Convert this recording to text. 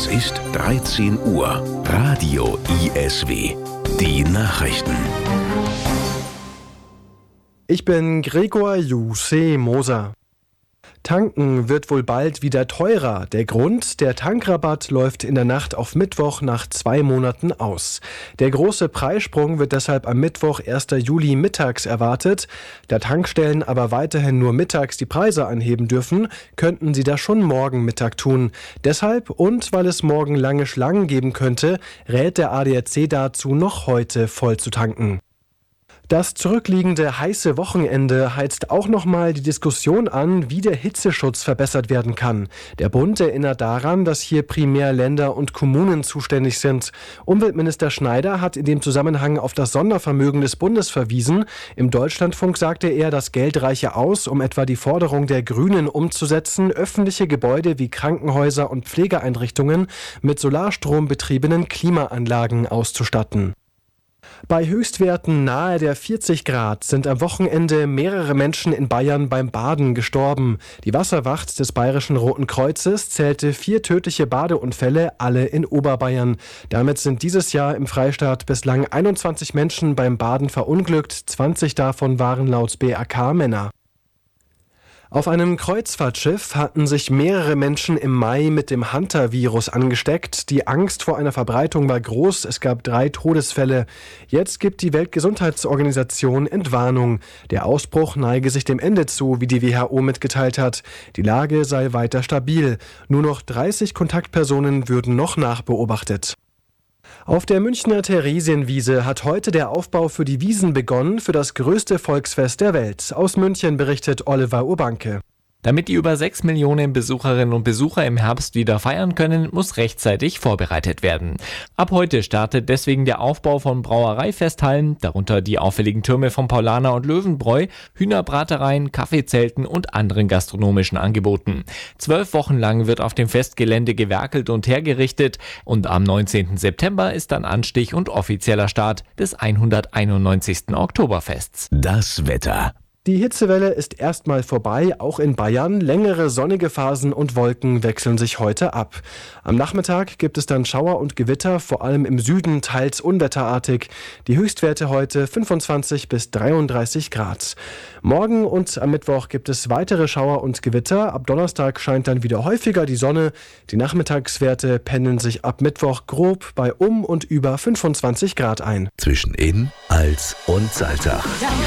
ist 13 Uhr. Radio ISW. Die Nachrichten. Ich bin Gregor Jusé Moser. Tanken wird wohl bald wieder teurer. Der Grund: der Tankrabatt läuft in der Nacht auf Mittwoch nach 2 Monaten aus. Der große Preissprung wird deshalb am Mittwoch, 1. Juli mittags erwartet. Da Tankstellen aber weiterhin nur mittags die Preise anheben dürfen, könnten sie das schon morgen Mittag tun. Deshalb und weil es morgen lange Schlangen geben könnte, rät der ADAC dazu, noch heute voll zu tanken. Das zurückliegende heiße Wochenende heizt auch nochmal die Diskussion an, wie der Hitzeschutz verbessert werden kann. Der Bund erinnert daran, dass hier primär Länder und Kommunen zuständig sind. Umweltminister Schneider hat in dem Zusammenhang auf das Sondervermögen des Bundes verwiesen. Im Deutschlandfunk sagte er, das Geld reiche aus, um etwa die Forderung der Grünen umzusetzen, öffentliche Gebäude wie Krankenhäuser und Pflegeeinrichtungen mit Solarstrom betriebenen Klimaanlagen auszustatten. Bei Höchstwerten nahe der 40 Grad sind am Wochenende mehrere Menschen in Bayern beim Baden gestorben. Die Wasserwacht des Bayerischen Roten Kreuzes zählte 4 tödliche Badeunfälle, alle in Oberbayern. Damit sind dieses Jahr im Freistaat bislang 21 Menschen beim Baden verunglückt, 20 davon waren laut BAK Männer. Auf einem Kreuzfahrtschiff hatten sich mehrere Menschen im Mai mit dem Hunter-Virus angesteckt. Die Angst vor einer Verbreitung war groß. Es gab 3 Todesfälle. Jetzt gibt die Weltgesundheitsorganisation Entwarnung. Der Ausbruch neige sich dem Ende zu, wie die WHO mitgeteilt hat. Die Lage sei weiter stabil. Nur noch 30 Kontaktpersonen würden noch nachbeobachtet. Auf der Münchner Theresienwiese hat heute der Aufbau für die Wiesn begonnen, für das größte Volksfest der Welt. Aus München berichtet Oliver Urbanke. Damit die über 6 Millionen Besucherinnen und Besucher im Herbst wieder feiern können, muss rechtzeitig vorbereitet werden. Ab heute startet deswegen der Aufbau von Brauereifesthallen, darunter die auffälligen Türme von Paulaner und Löwenbräu, Hühnerbratereien, Kaffeezelten und anderen gastronomischen Angeboten. 12 Wochen lang wird auf dem Festgelände gewerkelt und hergerichtet und am 19. September ist dann Anstich und offizieller Start des 191. Oktoberfests. Das Wetter. Die Hitzewelle ist erstmal vorbei, auch in Bayern. Längere sonnige Phasen und Wolken wechseln sich heute ab. Am Nachmittag gibt es dann Schauer und Gewitter, vor allem im Süden teils unwetterartig. Die Höchstwerte heute 25 bis 33 Grad. Morgen und am Mittwoch gibt es weitere Schauer und Gewitter. Ab Donnerstag scheint dann wieder häufiger die Sonne. Die Nachmittagswerte pendeln sich ab Mittwoch grob bei und über 25 Grad ein. Zwischen Inn, Als und Salzach.